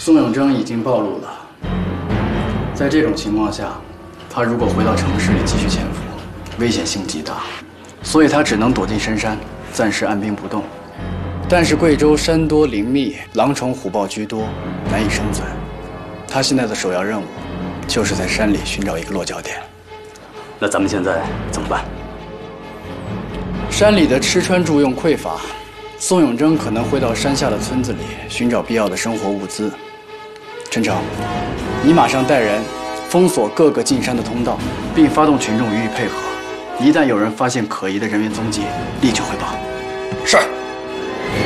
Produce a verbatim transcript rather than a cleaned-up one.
宋永征已经暴露了，在这种情况下，他如果回到城市里继续潜伏，危险性极大，所以他只能躲进深山，暂时按兵不动。但是贵州山多林密，狼虫虎豹居多，难以生存。他现在的首要任务，就是在山里寻找一个落脚点。 那咱们现在怎么办？ 山里的吃穿住用匮乏，宋永征可能会到山下的村子里寻找必要的生活物资。陈诚，你马上带人封锁各个进山的通道，并发动群众予以配合。一旦有人发现可疑的人员踪迹，立即汇报。 是。